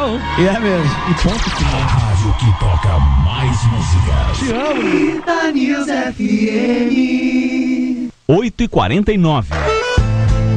não. É mesmo. E ponto final. A rádio que toca mais músicas. Te amo. News FM. 8h49.